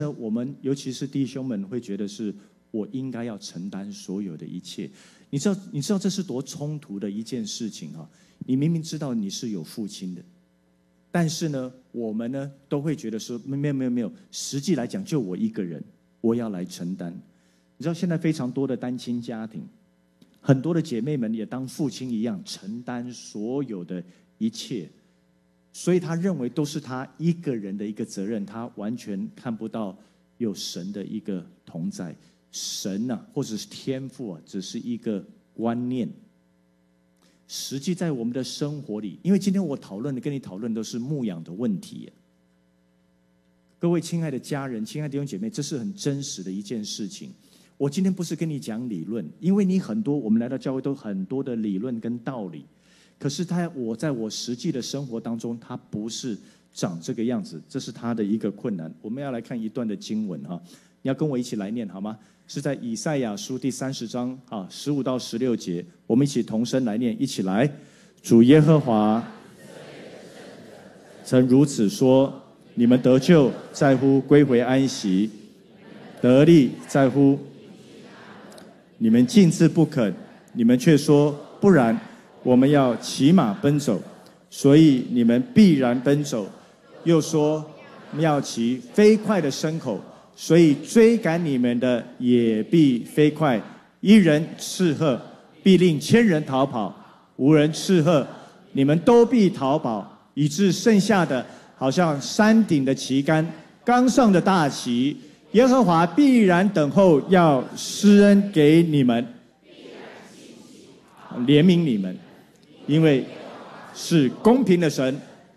我们尤其是弟兄们会觉得是我应该要承担所有的一切。你知道这是多冲突的一件事情啊！你明明知道你是有父亲的，但是呢，我们呢都会觉得说没有，实际来讲就我一个人，我要来承担。你知道现在非常多的单亲家庭，很多的姐妹们也当父亲一样承担所有的一切，所以他认为都是他一个人的一个责任，他完全看不到有神的一个同在。神啊，或者是天父啊，只是一个观念。实际在我们的生活里，因为今天我跟你讨论都是牧养的问题。各位亲爱的家人，亲爱的弟兄姐妹，这是很真实的一件事情。我今天不是跟你讲理论，因为你我们来到教会都很多的理论跟道理，可是我在我实际的生活当中，他不是长这个样子，这是他的一个困难。我们要来看一段的经文哈，你要跟我一起来念好吗？是在以赛亚书第30章15到16节，我们一起同声来念，一起来。主耶和华曾如此说：你们得救在乎归回安息，得力在乎你们禁止不肯，你们却说不然，我们要骑马奔走，所以你们必然奔走；又说要骑飞快的牲口，所以追赶你们的也必飞快。一人斥喝，必令千人逃跑；无人斥喝，你们都必逃跑，以致剩下的好像山顶的旗杆，冈上的大旗。耶和华必然等候，要施恩给你们，怜悯你们，因为是公平的神。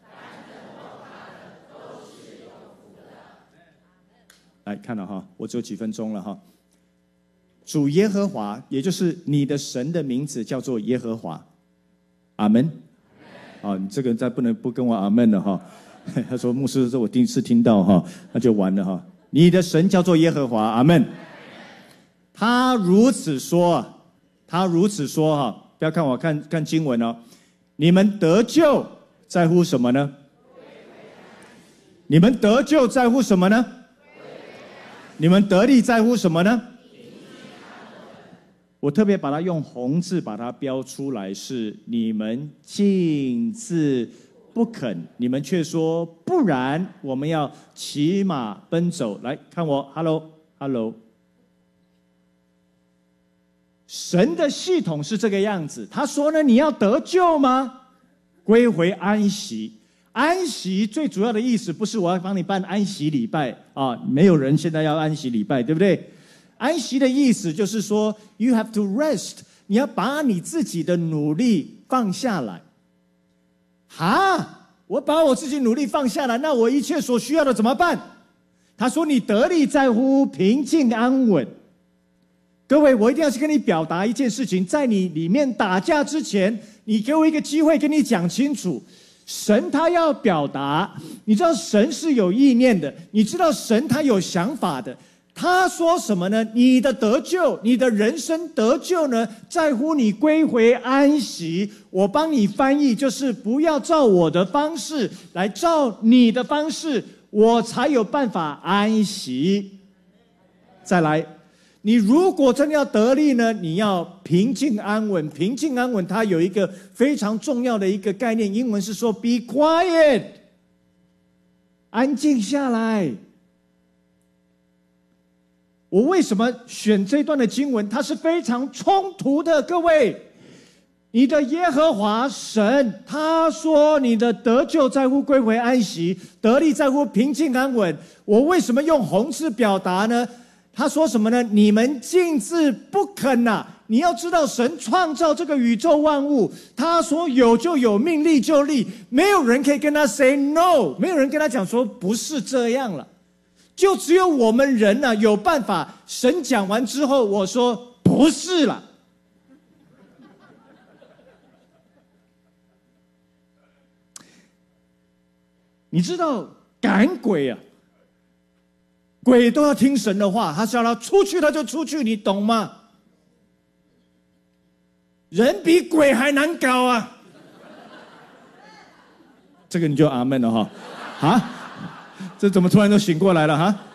来看了哈，我只有几分钟了哈。主耶和华，也就是你的神的名字叫做耶和华。阿门。你这个再不能不跟我阿门了哈。他说牧师，这我第一次听到哈，那就完了哈。你的神叫做耶和华，阿们。他如此说哈，不要看我看经文哦。你们得救在乎什么呢？你们得救在乎什么呢？你们得力在乎什么呢？我特别把它用红字把它标出来，是你们禁止不肯，你们却说不然，我们要骑马奔走。来看我 ，Hello。神的系统是这个样子，他说呢，你要得救吗？归回安息。安息最主要的意思不是我要帮你办安息礼拜啊，没有人现在要安息礼拜，对不对？安息的意思就是说 ，you have to rest， 你要把你自己的努力放下来。我把我自己努力放下来，那我一切所需要的怎么办？他说：“你得力在乎平静安稳。”各位，我一定要去跟你表达一件事情，在你里面打架之前，你给我一个机会跟你讲清楚。神他要表达，你知道神是有意念的，你知道神他有想法的。他说什么呢？你的得救，你的人生得救呢，在乎你归回安息。我帮你翻译，就是不要照我的方式来，照你的方式，我才有办法安息。再来，你如果真的要得力呢，你要平静安稳。平静安稳它有一个非常重要的一个概念，英文是说 be quiet， 安静下来。我为什么选这段的经文？它是非常冲突的。各位，你的耶和华神他说你的得救在乎归回安息，得力在乎平静安稳。我为什么用红字表达呢？他说什么呢？你们禁止不肯啊！你要知道神创造这个宇宙万物，他说有就有，命立就立，没有人可以跟他 say no， 没有人跟他讲说不是这样了。就只有我们人呢，有办法。神讲完之后，我说不是了。你知道赶鬼啊，鬼都要听神的话，他叫他出去他就出去，你懂吗？人比鬼还难搞啊！这个你就阿们了哈。这怎么突然都醒过来了哈？